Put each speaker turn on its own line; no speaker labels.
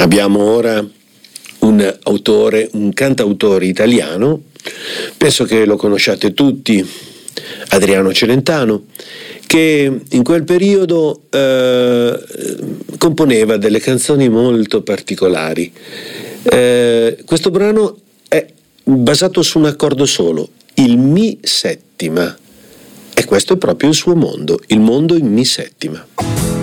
Abbiamo ora un cantautore italiano, penso che lo conosciate tutti, Adriano Celentano, che in quel periodo componeva delle canzoni molto particolari. Questo brano è basato su un accordo solo, il Mi settima, e questo è proprio il suo mondo, il mondo in Mi settima.